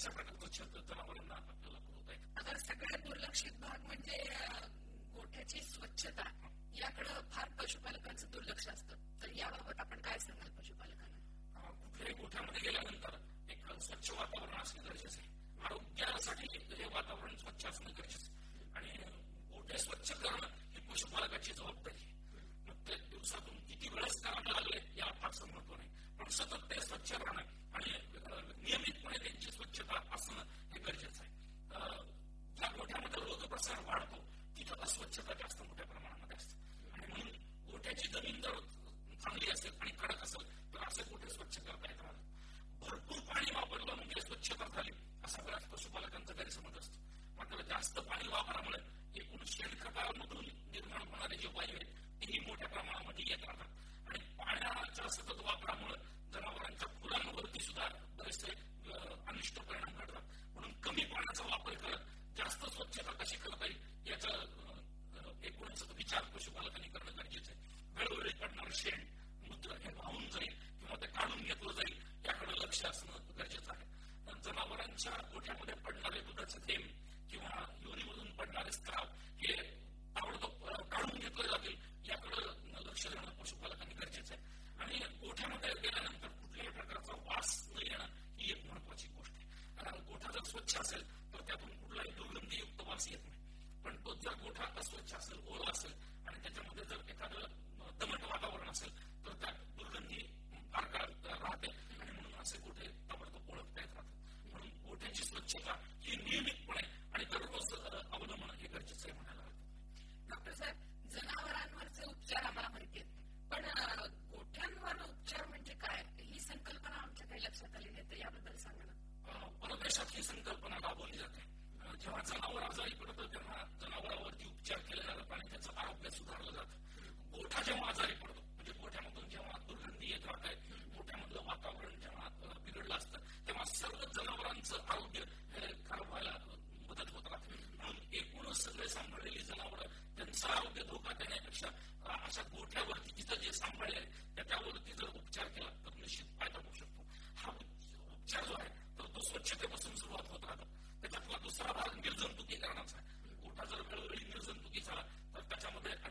अशा प्रकारचं छत जनावरांना आपल्याला पुरवता येतं. आता सगळ्यात दुर्लक्षित भाग म्हणजे गोठ्याची स्वच्छता, याकडे फार पशुपालकांचं दुर्लक्ष असतं. तर याबाबत आपण काय सांगाल पशुपालकांना? कुठल्याही गोठ्यामध्ये गेल्यानंतर एक स्वच्छ वातावरण असणं गरजेचं आहे. आरोग्यासाठी हे वातावरण स्वच्छ असणं गरजेचं आहे. आणि गोठे स्वच्छ करणं ही पशुपालकाची जबाबदारी आहे. मग ते दिवसातून किती वेळेस करावं लागले याला फारसं महत्व नाही, पण सतत ते स्वच्छ राहणं आणि नियमितपणे त्यांची स्वच्छता असणं हे गरजेचं आहे. ज्या गोठ्यामध्ये रोगप्रसार वाढतो तिथं अस्वच्छता जास्त मोठ्या प्रमाणामध्ये असते. आणि म्हणून गोठ्याची जमीन जर चांगली असेल आणि कडक असेल तर असे गोठे स्वच्छ करता येतात. भरपूर पाणी वापरलं म्हणजे स्वच्छता झाली असा बऱ्याच पशुपालकांचा गैरसमज असतो. मात्र जास्त पाणी वापरामुळे एकूण शेणखतामधून निर्माण होणारे जे वायू आहेत तेही मोठ्या प्रमाणामध्ये येत राहतात. आणि पाण्याच्या सतत वापरामुळे जनावरांच्या फुलांवरती सुद्धा बरेचसे अनिष्ट परिणाम घडतात. म्हणून कमी पाण्याचा वापर करत जास्त स्वच्छता कशी करता येईल याचा एकूणच विचार पशुपालकांनी करणं गरजेचं आहे. वेळोवेळी पडणारं शेण मूत्र हे वाहून जाईल किंवा ते काढून घेतलं जाईल याकडे लक्ष असणं गरजेचं आहे. जनावरांच्या गोठ्यामध्ये पडणारे दुधाचे थेंब किंवा योनीमधून पडणारे स्त्राव हे ताबडतोब काढून घेतले जातील याकडे लक्ष देणं पशुपालकांनी गरजेचं आहे. आणि गोठ्यामध्ये गेल्यानंतर कुठल्याही प्रकारचा वास न येणं ही एक महत्वाची गोष्ट आहे. गोठा जर स्वच्छ असेल तर त्यातून कुठलाही दुर्गंधीयुक्त वास येत नाही. पण तो जर गोठा अस्वच्छ असेल, ओला असेल आणि त्याच्यामध्ये जर एखादं दमट वातावरण असेल तर त्यात दुर्गंधी फार काळ राहते आणि म्हणून असे गोठे ताबडतोब ओळखता येत राहतात. म्हणून गोठ्याची स्वच्छता ही नियमितपणे आणि दररोज अवलंबणं हे गरजेचं आहे म्हणायला हरकत. डॉक्टर साहेब, जनावरांवरचे उपचार आम्हाला माहिती आहेत, पण गोठ्यांवर उपचार म्हणजे काय ही संकल्पना आमच्या काही लक्षात आली नाही, तर याबद्दल सांगा ना. परदेशात ही संकल्पना राबवली जाते. जेव्हा जनावर आजारी पडतं तेव्हा जनावरांवरती उपचार केले जातात आणि त्याचं आरोग्य सुधारलं जातं. गोठा जेव्हा आजारी पडतो म्हणजे गोठ्यामधून जेव्हा दुर्गंधी येत राहत आहे, गोठ्यामधलं वातावरण जेव्हा बिघडलं असतं तेव्हा सर्व जनावरांचं आरोग्य खराब व्हायला मदत होत राहते. म्हणून एकूणच सगळे सांभाळलेली जनावरं त्यांचं आरोग्य धोका देण्यापेक्षा अशा गोठ्यावरती जिथं जे सांभाळले त्याच्यावरती जर उपचार केला तर निश्चित